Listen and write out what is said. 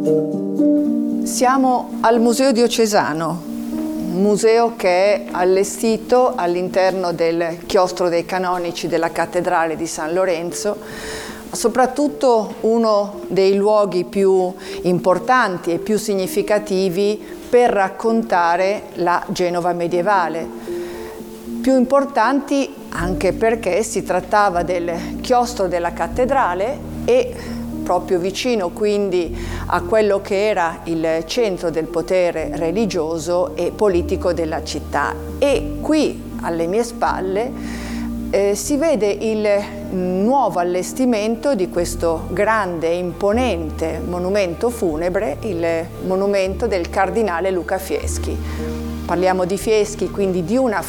Siamo al Museo Diocesano, un museo che è allestito all'interno del chiostro dei canonici della cattedrale di San Lorenzo, soprattutto uno dei luoghi più importanti e più significativi per raccontare la Genova medievale. Più importanti anche perché si trattava del chiostro della cattedrale e proprio vicino quindi a quello che era il centro del potere religioso e politico della città. E qui alle mie spalle si vede il nuovo allestimento di questo grande e imponente monumento funebre, il monumento del cardinale Luca Fieschi. Parliamo di Fieschi, quindi di una